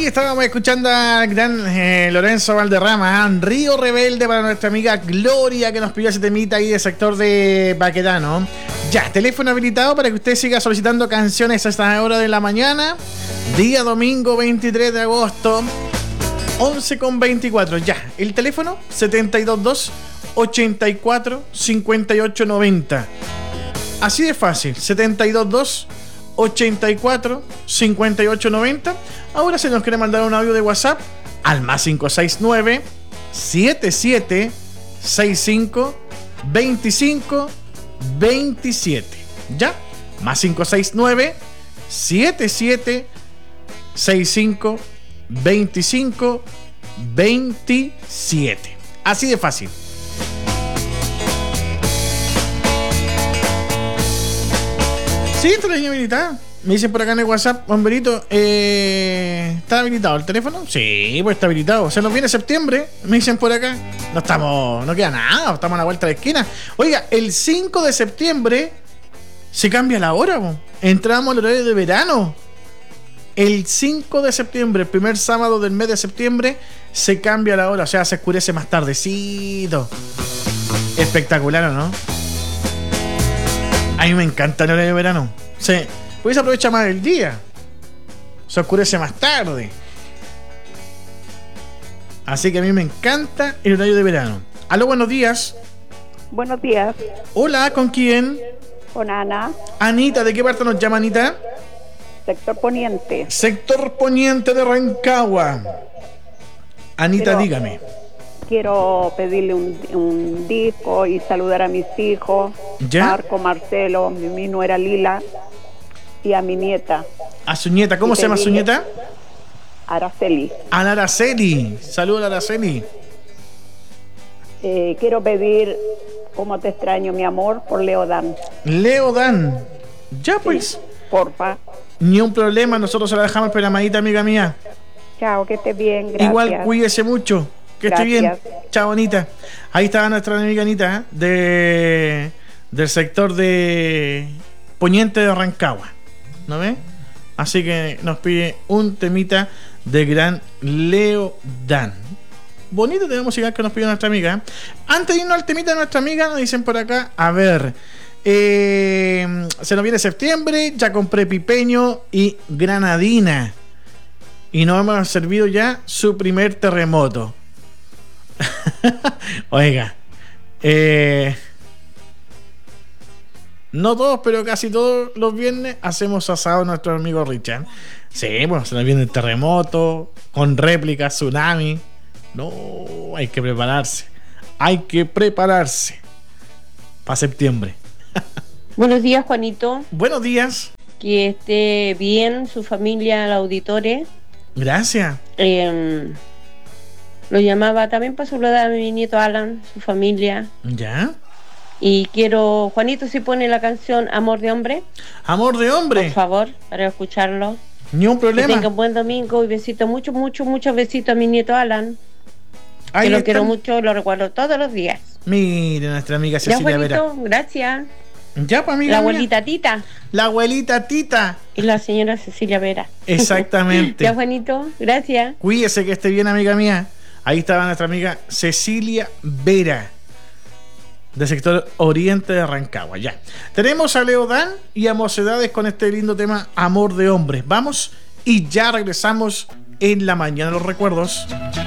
Ahí estábamos escuchando al gran Lorenzo Valderrama, Río Rebelde, para nuestra amiga Gloria, que nos pidió ese temita ahí del sector de Baquedano. Ya, teléfono habilitado para que usted siga solicitando canciones a esta hora de la mañana. Día domingo 23 de agosto, 11:24. Ya, el teléfono 722 84 58 90. Así de fácil, 722 84 58 90. Ahora se nos quiere mandar un audio de WhatsApp al más 569 77 65 25 27. ¿Ya? Más 569 77 65 25 27. Así de fácil. Sí, esto lo tenía habilitado. Me dicen por acá en el WhatsApp, bomberito, ¿está habilitado el teléfono? Sí, pues está habilitado. Se nos viene septiembre, me dicen por acá. No queda nada, estamos a la vuelta de la esquina. Oiga, el 5 de septiembre se cambia la hora, po. Entramos al horario de verano. El 5 de septiembre, el primer sábado del mes de septiembre, se cambia la hora, o sea, se oscurece más tardecito. Espectacular, ¿o no? A mí me encanta el horario de verano. Sí, pues aprovecha más el día. Se oscurece más tarde. Así que a mí me encanta el horario de verano. Aló, buenos días. Buenos días. Hola, ¿con quién? Con Ana. Anita, ¿de qué parte nos llama Anita? Sector Poniente. Sector Poniente de Rancagua. Anita, dígame. Quiero pedirle un disco y saludar a mis hijos. ¿Ya? Marco, Marcelo, mi nuera Lila y a mi nieta. A su nieta, ¿cómo se llama su nieta? Araceli. A la Araceli. Saludos a la Araceli. Quiero pedir Cómo te extraño, mi amor, por Leodan. Leodan. Ya pues. Sí, porfa. Ni un problema, nosotros se la dejamos programadita, amiga mía. Chao, que estés bien, gracias. Igual, cuídese mucho. Que esté bien. Chao, Anita. Ahí estaba nuestra amiga Anita, del sector de Poniente de Rancagua. ¿No ve? Así que nos pide un temita de gran Leo Dan. Bonito tema musical que nos pide nuestra amiga. Antes de irnos al temita de nuestra amiga, nos dicen por acá, a ver, se nos viene septiembre, ya compré pipeño y granadina. Y nos hemos servido ya su primer terremoto. Oiga, no todos, pero casi todos los viernes hacemos asado a nuestro amigo Richard. Sí, bueno, se nos viene el terremoto, con réplica, tsunami. No, hay que prepararse. Hay que prepararse para septiembre. Buenos días, Juanito. Buenos días. Que esté bien su familia, el auditore. Gracias. Lo llamaba también para saludar a mi nieto Alan, su familia. ¿Ya? Y quiero, Juanito, si pone la canción Amor de Hombre. Amor de Hombre. Por favor, para escucharlo. Ni un problema. Que tenga un buen domingo y besito, muchos besitos a mi nieto Alan. Ahí que lo están. quiero mucho, lo recuerdo todos los días. Mire, nuestra amiga Cecilia Vera. Ya, Juanito, gracias. Ya, pues, amiga. La abuelita Tita. La abuelita Tita. Y la señora Cecilia Vera. Exactamente. Ya, Juanito, gracias. Cuídese, que esté bien, amiga mía. Ahí estaba nuestra amiga Cecilia Vera, del sector Oriente de Rancagua. Ya. Tenemos a Leodan y a Mocedades con este lindo tema Amor de Hombre. Vamos y ya regresamos en la mañana de los recuerdos.